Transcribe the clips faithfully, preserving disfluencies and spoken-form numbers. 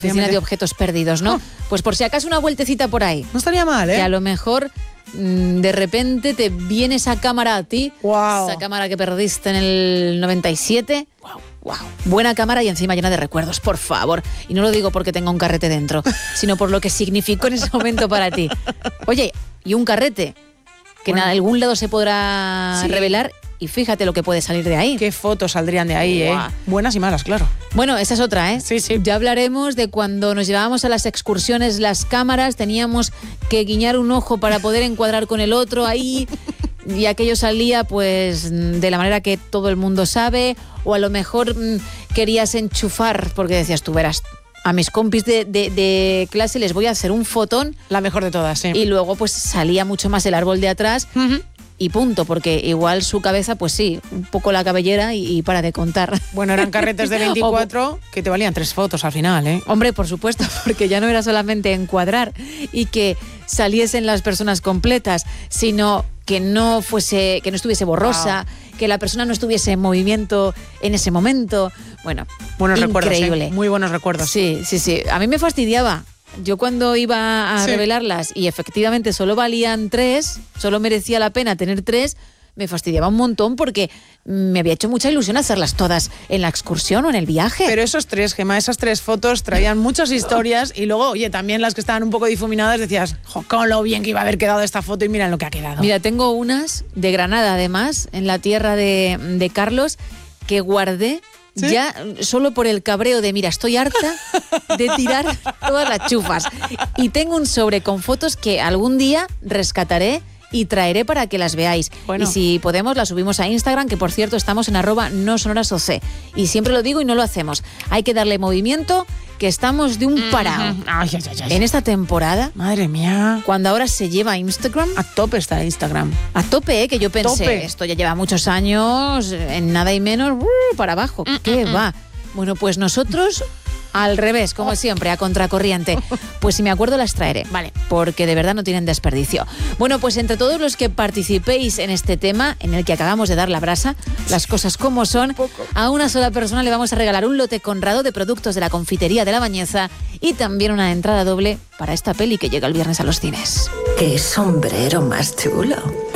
Oficina de objetos perdidos, ¿no? Oh. Pues por si acaso una vueltecita por ahí. No estaría mal, ¿eh? Que a lo mejor mmm, de repente te viene esa cámara a ti. Wow. Esa cámara que perdiste en el noventa y siete. Wow. Wow. Buena cámara y encima llena de recuerdos, por favor. Y no lo digo porque tenga un carrete dentro, sino por lo que significó en ese momento para ti. Oye, y un carrete que bueno. en algún lado se podrá sí. revelar. Y fíjate lo que puede salir de ahí. Qué fotos saldrían de ahí, ¿eh? Buenas y malas, claro. Bueno, esa es otra, ¿eh? Sí, sí. Ya hablaremos de cuando nos llevábamos a las excursiones las cámaras, teníamos que guiñar un ojo para poder encuadrar con el otro ahí, y aquello salía, pues, de la manera que todo el mundo sabe, o a lo mejor mmm, querías enchufar, porque decías, tú verás, a mis compis de, de, de clase les voy a hacer un fotón. La mejor de todas, sí. Y luego, pues, salía mucho más el árbol de atrás. Uh-huh. Y punto, porque igual su cabeza, pues sí, un poco la cabellera y, y para de contar. Bueno, eran carretes de veinticuatro que te valían tres fotos al final, ¿eh? Hombre, por supuesto, porque ya no era solamente encuadrar y que saliesen las personas completas, sino que no fuese, que no estuviese borrosa, wow. que la persona no estuviese en movimiento en ese momento. Bueno, buenos increíble. Recuerdos, ¿eh? Muy buenos recuerdos. Sí, sí, sí. A mí me fastidiaba. Yo cuando iba a sí. revelarlas y efectivamente solo valían tres, solo merecía la pena tener tres, me fastidiaba un montón porque me había hecho mucha ilusión hacerlas todas en la excursión o en el viaje. Pero esos tres, Gemma, esas tres fotos traían muchas historias y luego, oye, también las que estaban un poco difuminadas decías, jo, con lo bien que iba a haber quedado esta foto y mira lo que ha quedado. Mira, tengo unas de Granada además, en la tierra de, de Carlos, que guardé. ¿Sí? Ya solo por el cabreo de, mira, estoy harta de tirar todas las chufas. Y tengo un sobre con fotos que algún día rescataré y traeré para que las veáis. Bueno. Y si podemos, las subimos a Instagram, que por cierto estamos en arroba no sonoras oc. Y siempre lo digo y no lo hacemos. Hay que darle movimiento, que estamos de un parado. Mm-hmm. Ay, ay, ay, ay. En esta temporada, madre mía, cuando ahora se lleva Instagram, a tope está Instagram. A tope, ¿eh? Que yo pensé, tope. Esto ya lleva muchos años, en nada y menos, uh, para abajo. Mm-mm. ¿Qué va? Bueno, pues nosotros al revés, como siempre, a contracorriente. Pues si me acuerdo las traeré, vale, porque de verdad no tienen desperdicio. Bueno, pues entre todos los que participéis en este tema, en el que acabamos de dar la brasa, las cosas como son, a una sola persona le vamos a regalar un lote conrado de productos de la confitería de La Bañeza y también una entrada doble para esta peli que llega el viernes a los cines. ¡Qué sombrero más chulo!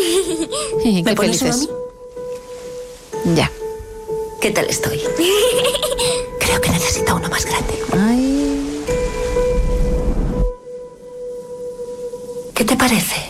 Qué ¿Me pones felices. uno a mí? Ya. ¿Qué tal estoy? Creo que necesito uno más grande. Ay. ¿Qué te parece?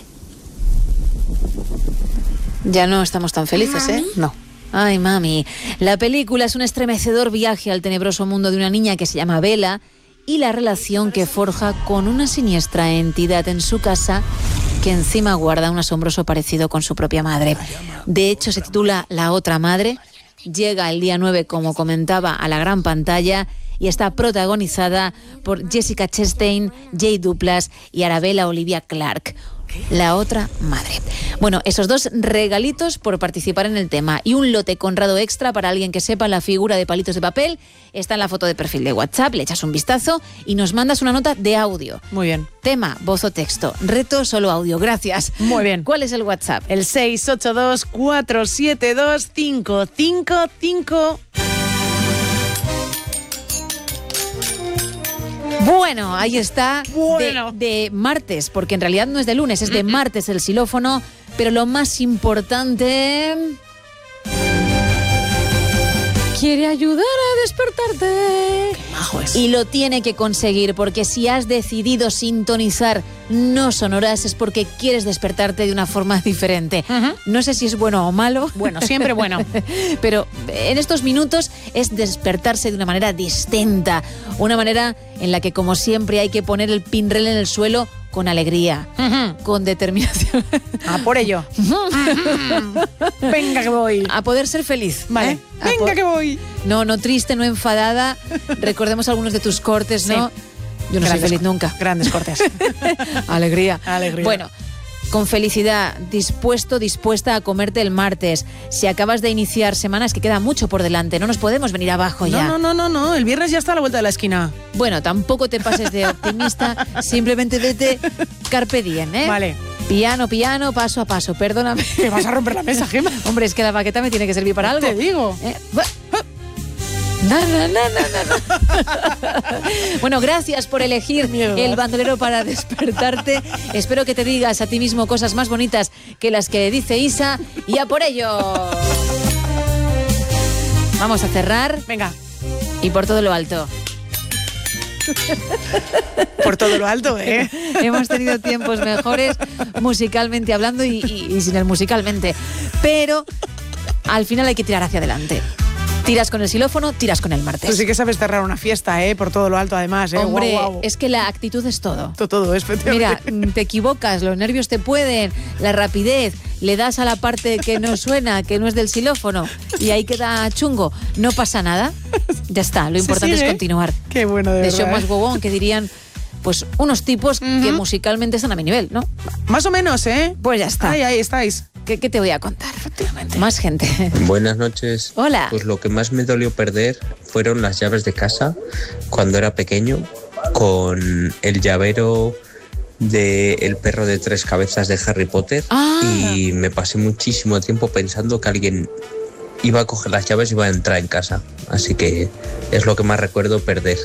Ya no estamos tan felices, ¿eh? No. Ay, mami. La película es un estremecedor viaje al tenebroso mundo de una niña que se llama Bella y la relación que forja con una siniestra entidad en su casa que encima guarda un asombroso parecido con su propia madre. De hecho, se titula La otra madre. Llega el día nueve, como comentaba, a la gran pantalla y está protagonizada por Jessica Chastain, Jay Duplass y Arabella Olivia Clarke. La otra madre. Bueno, esos dos regalitos por participar en el tema y un lote conrado extra para alguien que sepa la figura de Palitos de Papel. Está en la foto de perfil de WhatsApp, le echas un vistazo y nos mandas una nota de audio. Muy bien. Tema, voz o texto. Reto, solo audio. Gracias. Muy bien. ¿Cuál es el WhatsApp? El seis ocho dos, cuatro siete dos, cinco cinco cinco. Bueno, ahí está, bueno. de, de martes, porque en realidad no es de lunes, es de martes el xilófono, pero lo más importante... Quiere ayudar a despertarte. Qué majo es. Y lo tiene que conseguir, porque si has decidido sintonizar No Sonoras es porque quieres despertarte de una forma diferente. Uh-huh. No sé si es bueno o malo. Bueno, siempre bueno. Pero en estos minutos es despertarse de una manera distinta. Una manera en la que, como siempre, hay que poner el pinrel en el suelo con alegría, uh-huh. con determinación. A por ello. Venga que voy. A poder ser feliz. Vale. ¿Eh? Venga po- que voy. No, no triste, no enfadada. Recordemos algunos de tus cortes, ¿no? Sí. Yo no Grandes, soy feliz nunca. Grandes cortes. Alegría. Alegría. Bueno, con felicidad, dispuesto, dispuesta a comerte el martes. Si acabas de iniciar semanas, que queda mucho por delante, no nos podemos venir abajo ya. No, no, no, no, no. El viernes ya está a la vuelta de la esquina. Bueno, tampoco te pases de optimista, simplemente vete carpe diem, ¿eh? Vale. Piano, piano, paso a paso, perdóname. Que vas a romper la mesa, Gemma. Hombre, es que la baqueta me tiene que servir para algo. Te digo. ¿Eh? No, no, no, no, no. Bueno, gracias por elegir Mierda. el bandolero para despertarte. Espero que te digas a ti mismo cosas más bonitas que las que dice Isa. Y a por ello. Vamos a cerrar. Venga. Y por todo lo alto. Por todo lo alto, ¿eh? Hemos tenido tiempos mejores musicalmente hablando y, y, y sin el musicalmente. Pero al final hay que tirar hacia adelante. Tiras con el xilófono, tiras con el martes. Tú sí que sabes cerrar una fiesta, ¿eh? Por todo lo alto, además, ¿eh? Hombre, guau, guau. Es que la actitud es todo. Todo, todo, efectivamente. Mira, te equivocas, los nervios te pueden, la rapidez, le das a la parte que no suena, que no es del xilófono, y ahí queda chungo. No pasa nada, ya está, lo importante es continuar. Qué bueno, de, de verdad. De show más huevón, que dirían... Pues unos tipos uh-huh. que musicalmente están a mi nivel, ¿no? Más o menos, ¿eh? Pues ya está. Ahí, ahí estáis. ¿Qué, qué te voy a contar? Efectivamente. Más gente. Buenas noches. Hola. Pues lo que más me dolió perder fueron las llaves de casa cuando era pequeño, con el llavero del perro de tres cabezas de Harry Potter. Ah. Y me pasé muchísimo tiempo pensando que alguien iba a coger las llaves y iba a entrar en casa. Así que es lo que más recuerdo perder.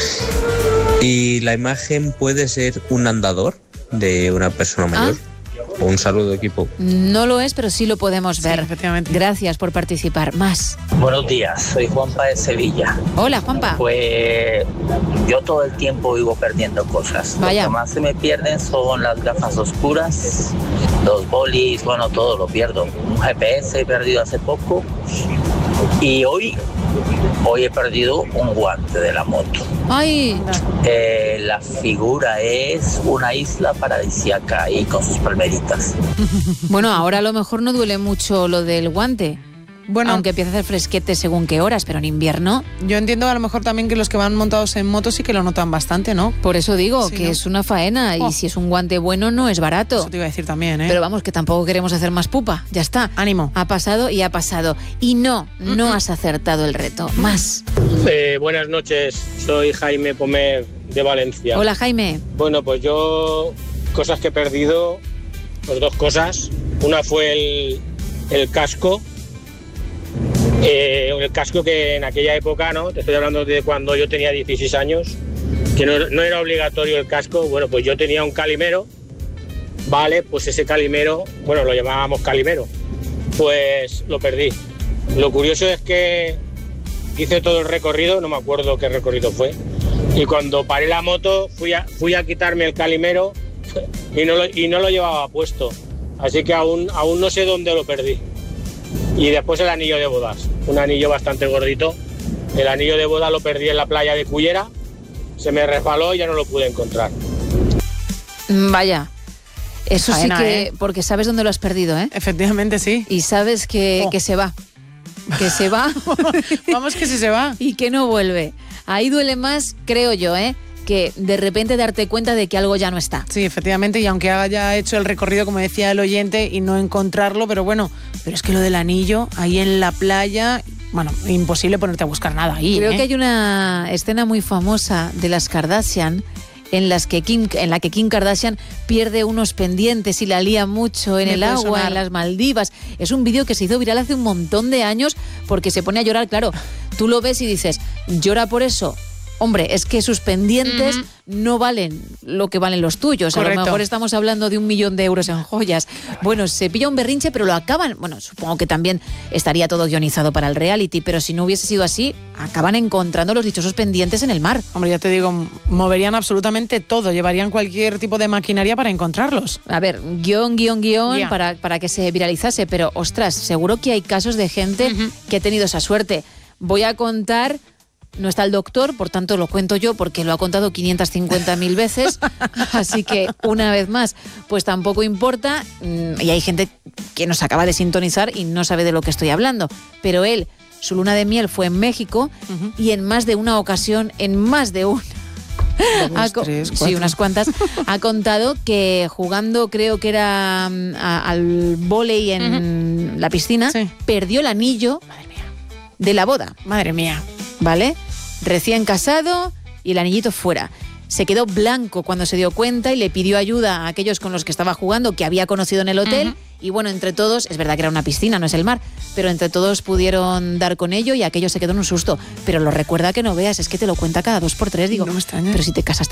Y la imagen puede ser un andador de una persona mayor. Ah. Un saludo, equipo. No lo es, pero sí lo podemos ver. Sí, efectivamente. Gracias por participar. Más. Buenos días, soy Juanpa de Sevilla. Hola, Juanpa. Pues yo todo el tiempo vivo perdiendo cosas. Vaya. Lo que más se me pierden son las gafas oscuras, los bolis, bueno, todo lo pierdo. Un G P S he perdido hace poco. Y hoy, hoy he perdido un guante de la moto. ¡Ay! Eh, la figura es una isla paradisíaca y con sus palmeritas. Bueno, ahora a lo mejor no duele mucho lo del guante. Bueno, aunque empieza a hacer fresquete según qué horas, pero en invierno... Yo entiendo a lo mejor también que los que van montados en motos sí que lo notan bastante, ¿no? Por eso digo sí, que ¿no? es una faena oh. y si es un guante bueno no es barato. Eso te iba a decir también, ¿eh? Pero vamos, que tampoco queremos hacer más pupa. Ya está. Ánimo. Ha pasado y ha pasado. Y no, no uh-huh. has acertado el reto. Más. Eh, buenas noches, soy Jaime Pomer de Valencia. Hola, Jaime. Bueno, pues yo, cosas que he perdido, pues dos cosas. Una fue el, el casco. Eh, el casco que en aquella época, ¿no? Te estoy hablando de cuando yo tenía dieciséis años, que no, no era obligatorio el casco. Bueno, pues yo tenía un calimero, vale, pues ese calimero, bueno, lo llamábamos calimero, pues lo perdí. Lo curioso es que hice todo el recorrido, no me acuerdo qué recorrido fue, y cuando paré la moto fui a, fui a quitarme el calimero y no lo, y no lo llevaba puesto, así que aún, aún no sé dónde lo perdí. Y después el anillo de bodas, un anillo bastante gordito. El anillo de boda lo perdí en la playa de Cullera, se me resbaló y ya no lo pude encontrar. Vaya, eso Faena, sí que... ¿eh? Porque sabes dónde lo has perdido, ¿eh? Efectivamente, sí. Y sabes que, oh. que se va, que se va. Vamos que sí se va. Y que no vuelve. Ahí duele más, creo yo, ¿eh? Que de repente darte cuenta de que algo ya no está. Sí, efectivamente, y aunque haya hecho el recorrido, como decía el oyente, y no encontrarlo, pero bueno, pero es que lo del anillo, ahí en la playa, bueno, imposible ponerte a buscar nada ahí. Creo ¿eh? que hay una escena muy famosa de las Kardashian en, las que Kim, en la que Kim Kardashian pierde unos pendientes y la lía mucho en Me el puede agua, sonar. en las Maldivas. Es un vídeo que se hizo viral hace un montón de años porque se pone a llorar, claro. Tú lo ves y dices, ¿llora por eso? Hombre, es que sus pendientes uh-huh. no valen lo que valen los tuyos. Correcto. A lo mejor estamos hablando de un millón de euros en joyas. Bueno, se pilla un berrinche, pero lo acaban... Bueno, supongo que también estaría todo guionizado para el reality, pero si no hubiese sido así, acaban encontrando los dichosos pendientes en el mar. Hombre, ya te digo, moverían absolutamente todo, llevarían cualquier tipo de maquinaria para encontrarlos. A ver, guión, guión, guión, yeah. para, para que se viralizase, pero ostras, seguro que hay casos de gente uh-huh. que ha tenido esa suerte. Voy a contar... No está el doctor, por tanto lo cuento yo porque lo ha contado quinientas cincuenta mil veces, así que una vez más, pues tampoco importa, y hay gente que nos acaba de sintonizar y no sabe de lo que estoy hablando, pero él, su luna de miel fue en México uh-huh. y en más de una ocasión, en más de una, Dos, co- tres, sí, unas cuantas, ha contado que jugando, creo que era a, al vóley en uh-huh. la piscina, sí. perdió el anillo Madre mía. de la boda. Madre mía. ¿Vale? Recién casado y el anillito fuera. se quedó blanco cuando se dio cuenta y le pidió ayuda a aquellos con los que estaba jugando, que había conocido en el hotel. Uh-huh. Y bueno, entre todos, es verdad que era una piscina, no es el mar, pero entre todos pudieron dar con ello y aquello se quedó en un susto. Pero lo recuerda que no veas, es que te lo cuenta cada dos por tres. Digo, no me extraña. Pero si te casaste